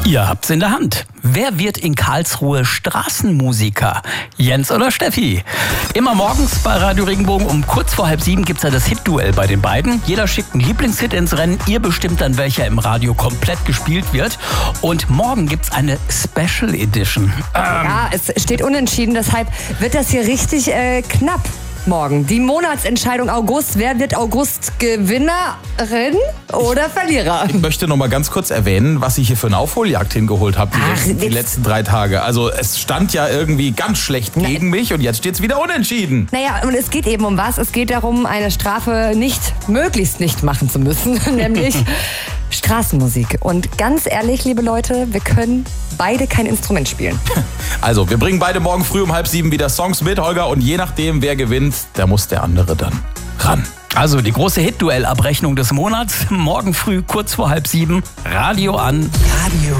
Ihr habt's in der Hand. Wer wird in Karlsruhe Straßenmusiker? Jens oder Steffi? Immer morgens bei Radio Regenbogen um kurz vor 6:30 gibt's ja das Hit-Duell bei den beiden. Jeder schickt einen Lieblingshit ins Rennen. Ihr bestimmt dann, welcher im Radio komplett gespielt wird. Und morgen gibt's eine Special Edition. Ja, es steht unentschieden, deshalb wird das hier richtig knapp. Morgen die Monatsentscheidung August. Wer wird August Gewinnerin oder Verlierer? Ich möchte noch mal ganz kurz erwähnen, was ich hier für eine Aufholjagd hingeholt habe die letzten 3 Tage. Also es stand ja irgendwie ganz schlecht gegen mich und jetzt steht es wieder unentschieden. Naja, und es geht eben um was? Es geht darum, eine Strafe möglichst nicht machen zu müssen, nämlich Straßenmusik. Und ganz ehrlich, liebe Leute, wir können beide kein Instrument spielen. Also, wir bringen beide morgen früh um 6:30 wieder Songs mit, Holger. Und je nachdem, wer gewinnt, da muss der andere dann ran. Also die große Hit-Duell-Abrechnung des Monats. Morgen früh kurz vor 6:30. Radio an. Radio